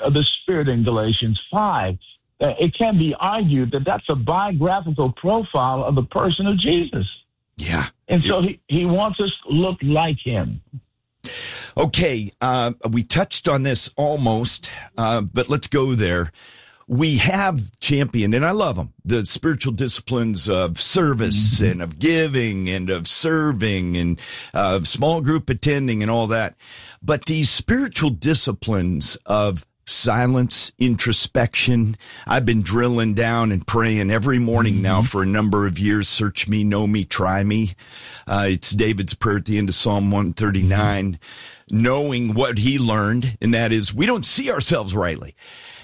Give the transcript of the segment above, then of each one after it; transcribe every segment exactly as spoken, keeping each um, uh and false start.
of the Spirit in Galatians five. Uh, it can be argued that that's a biographical profile of the person of Jesus. Yeah. And so he, he wants us to look like him. Okay, uh, we touched on this almost, uh, but let's go there. We have championed, and I love them, the spiritual disciplines of service mm-hmm. and of giving and of serving and of uh, small group attending and all that. But these spiritual disciplines of silence, introspection, I've been drilling down and praying every morning mm-hmm. now for a number of years. Search me, know me, try me. Uh, it's David's prayer at the end of Psalm one thirty-nine, mm-hmm. knowing what he learned, and that is we don't see ourselves rightly.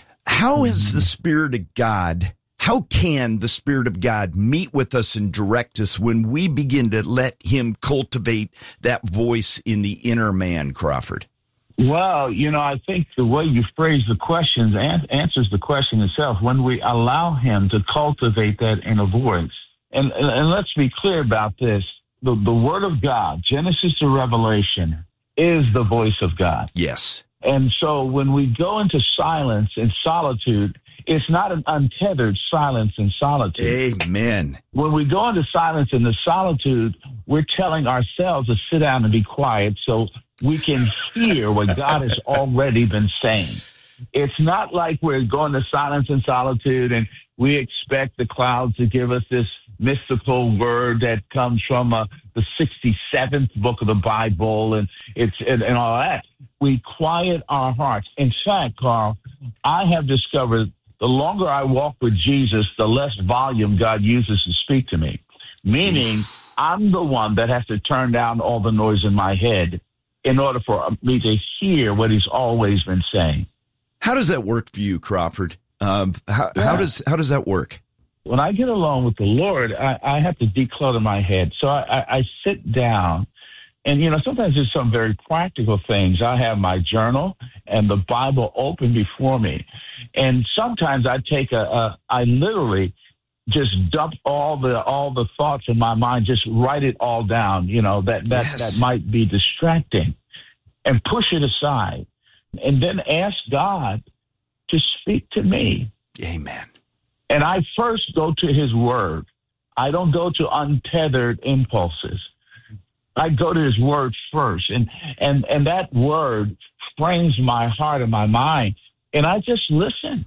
How is the Spirit of God, how can the Spirit of God meet with us and direct us when we begin to let him cultivate that voice in the inner man, Crawford? Well, you know, I think the way you phrase the questions an- answers the question itself. When we allow him to cultivate that inner voice, and, and, and let's be clear about this, the, the Word of God, Genesis to Revelation, is the voice of God. Yes. And so when we go into silence and solitude, it's not an untethered silence and solitude. Amen. When we go into silence and the solitude, we're telling ourselves to sit down and be quiet so we can hear what God has already been saying. It's not like we're going to silence and solitude and we expect the clouds to give us this mystical word that comes from uh, the sixty-seventh book of the Bible and it's and, and all that. We quiet our hearts. In fact, Carl, I have discovered the longer I walk with Jesus, the less volume God uses to speak to me. Meaning, I'm the one that has to turn down all the noise in my head in order for me to hear what he's always been saying. How does that work for you, Crawford? Um, how, yeah. how does how does that work? When I get alone with the Lord, I, I have to declutter my head. So I, I, I sit down, and, you know, sometimes there's some very practical things. I have my journal and the Bible open before me. And sometimes I take a, a I literally just dump all the all the thoughts in my mind, just write it all down, you know, that, that, yes. that might be distracting, and push it aside. And then ask God to speak to me. Amen. And I first go to his word. I don't go to untethered impulses. I go to his word first. And, and, and that word frames my heart and my mind. And I just listen.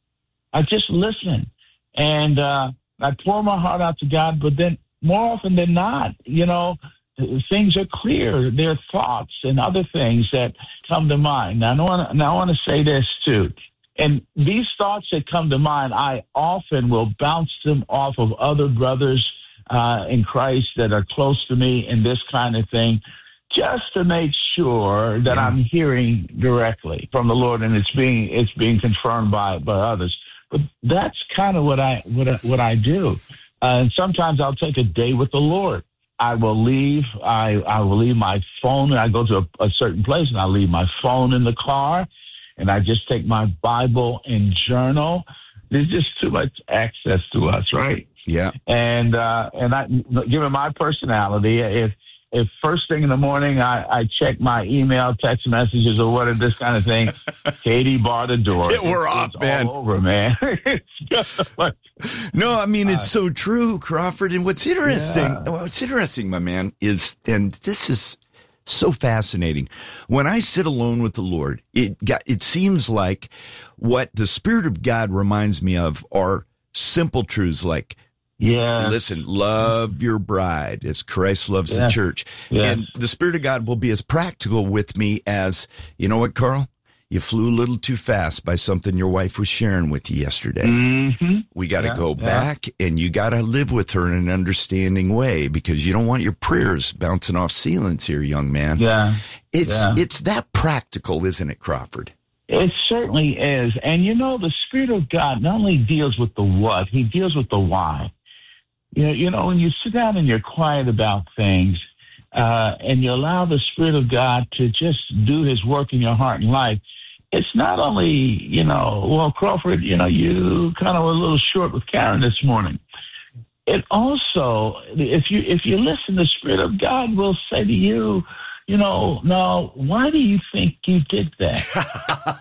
I just listen. And uh, I pour my heart out to God. But then more often than not, you know, things are clear. There are thoughts and other things that come to mind. Now, I want now I want to say this, too. And these thoughts that come to mind, I often will bounce them off of other brothers uh, in Christ that are close to me and this kind of thing, just to make sure that yeah. I'm hearing directly from the Lord, and it's being it's being confirmed by, by others. But that's kind of what I what I, what I do. Uh, and sometimes I'll take a day with the Lord. I will leave. I, I will leave my phone. I go to a, a certain place, and I leave my phone in the car. And I just take my Bible and journal. There's just too much access to us, right? Yeah. And uh, and I, given my personality, if if first thing in the morning I, I check my email, text messages, or what, this kind of thing, Katie barred the door. Yeah, we're it's, off, it's man. All over, man. It's just like, no, I mean, it's uh, so true, Crawford. And what's interesting, yeah. well, what's interesting, my man, is, and this is so fascinating. When I sit alone with the Lord, it got, it seems like what the Spirit of God reminds me of are simple truths like, yeah, listen, love your bride as Christ loves yeah. the church. Yeah. And the Spirit of God will be as practical with me as, you know what, Carl? You flew a little too fast by something your wife was sharing with you yesterday. Mm-hmm. We got to yeah, go yeah. back, and you got to live with her in an understanding way, because you don't want your prayers bouncing off ceilings here, young man. Yeah. It's, yeah. it's that practical, isn't it, Crawford? It certainly is. And, you know, the Spirit of God not only deals with the what, he deals with the why. You know, you know, when you sit down and you're quiet about things, uh, and you allow the Spirit of God to just do his work in your heart and life, it's not only, you know, well, Crawford, you know, you kind of were a little short with Karen this morning. It also, if you if you listen, the Spirit of God will say to you, you know, now, why do you think you did that?